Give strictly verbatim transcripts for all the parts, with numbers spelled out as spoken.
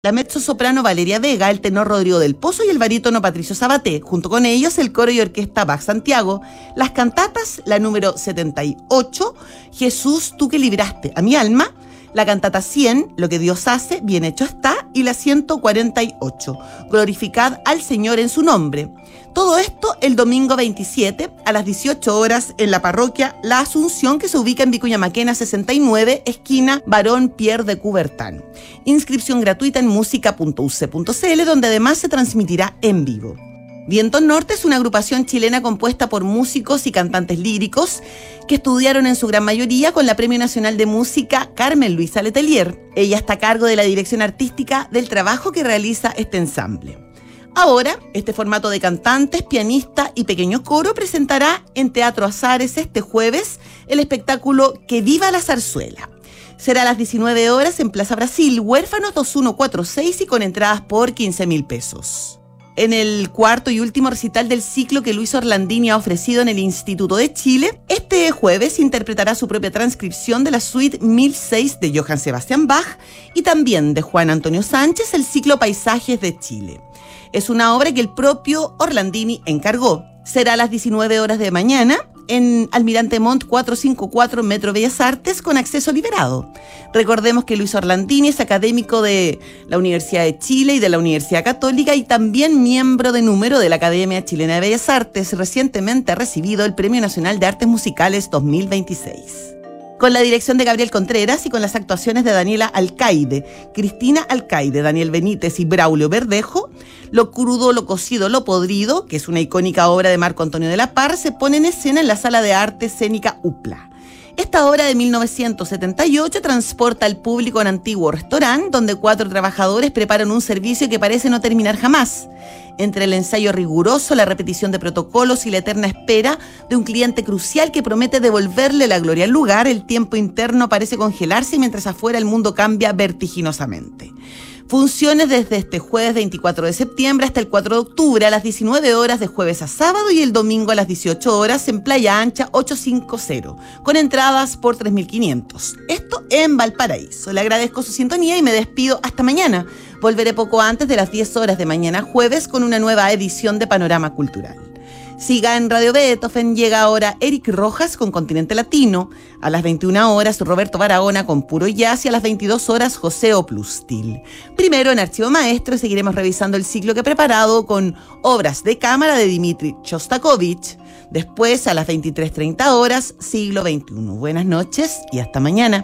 la mezzosoprano Valeria Vega, el tenor Rodrigo del Pozo y el barítono Patricio Sabaté. Junto con ellos, el coro y orquesta Bach Santiago. Las cantatas, la número setenta y ocho, Jesús, tú que libraste a mi alma. La cantata cien, Lo que Dios hace, bien hecho está. Y la ciento cuarenta y ocho, Glorificad al Señor en su nombre. Todo esto el domingo veintisiete a las dieciocho horas en la parroquia La Asunción, que se ubica en Vicuña Maquena sesenta y nueve, esquina Barón Pierre de Coubertin. Inscripción gratuita en música punto u c punto c l, donde además se transmitirá en vivo. Viento Norte es una agrupación chilena compuesta por músicos y cantantes líricos que estudiaron en su gran mayoría con la Premio Nacional de Música Carmen Luisa Letelier. Ella está a cargo de la dirección artística del trabajo que realiza este ensamble. Ahora, este formato de cantantes, pianista y pequeño coro presentará en Teatro Azares este jueves el espectáculo Que Viva la Zarzuela. Será a las diecinueve horas en Plaza Brasil, Huérfanos dos mil ciento cuarenta y seis y con entradas por quince mil pesos. En el cuarto y último recital del ciclo que Luis Orlandini ha ofrecido en el Instituto de Chile, este jueves interpretará su propia transcripción de la suite mil seis de Johann Sebastian Bach y también de Juan Antonio Sánchez, el ciclo Paisajes de Chile. Es una obra que el propio Orlandini encargó. Será a las diecinueve horas de mañana en Almirante Montt cuatrocientos cincuenta y cuatro, Metro Bellas Artes, con acceso liberado. Recordemos que Luis Orlandini es académico de la Universidad de Chile y de la Universidad Católica y también miembro de número de la Academia Chilena de Bellas Artes. Recientemente ha recibido el Premio Nacional de Artes Musicales dos mil veintiséis. Con la dirección de Gabriel Contreras y con las actuaciones de Daniela Alcaide, Cristina Alcaide, Daniel Benítez y Braulio Verdejo, Lo crudo, lo cocido, lo podrido, que es una icónica obra de Marco Antonio de la Parra, se pone en escena en la Sala de Arte Escénica U P L A. Esta obra de mil novecientos setenta y ocho transporta al público a un antiguo restaurante donde cuatro trabajadores preparan un servicio que parece no terminar jamás. Entre el ensayo riguroso, la repetición de protocolos y la eterna espera de un cliente crucial que promete devolverle la gloria al lugar, el tiempo interno parece congelarse mientras afuera el mundo cambia vertiginosamente. Funciones desde este jueves veinticuatro de septiembre hasta el cuatro de octubre a las diecinueve horas de jueves a sábado y el domingo a las dieciocho horas en Playa Ancha ochocientos cincuenta, con entradas por tres mil quinientos. Esto en Valparaíso. Le agradezco su sintonía y me despido hasta mañana. Volveré poco antes de las diez horas de mañana jueves con una nueva edición de Panorama Cultural. Siga en Radio Beethoven, llega ahora Eric Rojas con Continente Latino, a las veintiuna horas Roberto Barahona con Puro Jazz y a las veintidós horas José Oplustil. Primero en Archivo Maestro seguiremos revisando el ciclo que he preparado con obras de cámara de Dmitri Shostakovich. Después a las veintitrés treinta horas Siglo veintiuno. Buenas noches y hasta mañana.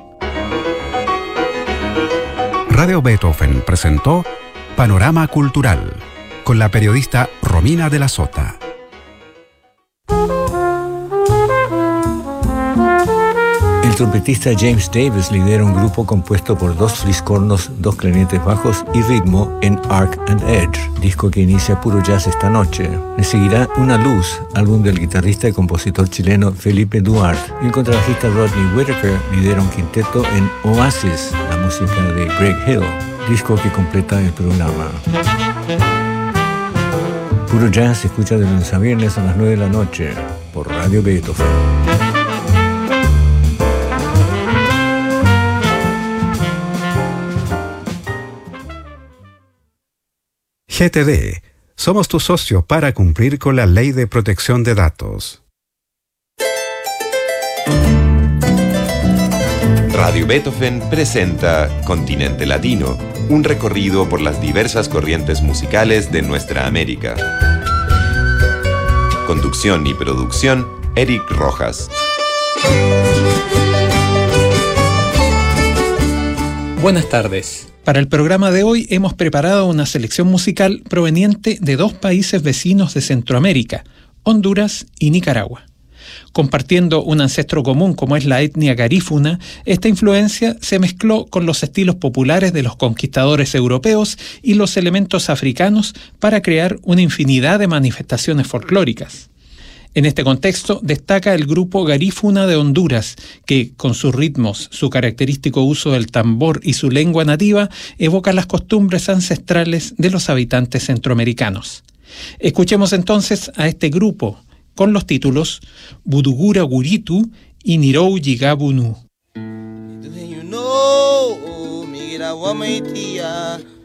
Radio Beethoven presentó Panorama Cultural con la periodista Romina de la Sota. El trompetista James Davis lidera un grupo compuesto por dos fliscornos, dos clarinetes bajos y ritmo en Arc and Edge, disco que inicia Puro Jazz esta noche. Le seguirá Una Luz, álbum del guitarrista y compositor chileno Felipe Duarte. Y el contrabajista Rodney Whitaker lidera un quinteto en Oasis, la música de Greg Hill, disco que completa el programa. Puro Jazz se escucha de lunes a viernes a las nueve de la noche por Radio Beethoven. G T D. Somos tu socio para cumplir con la Ley de Protección de Datos. Radio Beethoven presenta Continente Latino, un recorrido por las diversas corrientes musicales de nuestra América. Conducción y producción, Eric Rojas. Buenas tardes. Para el programa de hoy hemos preparado una selección musical proveniente de dos países vecinos de Centroamérica, Honduras y Nicaragua. Compartiendo un ancestro común como es la etnia garífuna, esta influencia se mezcló con los estilos populares de los conquistadores europeos y los elementos africanos para crear una infinidad de manifestaciones folclóricas. En este contexto destaca el grupo Garífuna de Honduras, que con sus ritmos, su característico uso del tambor y su lengua nativa evoca las costumbres ancestrales de los habitantes centroamericanos. Escuchemos entonces a este grupo con los títulos Budugura Guritu y Nirou Yigabunu.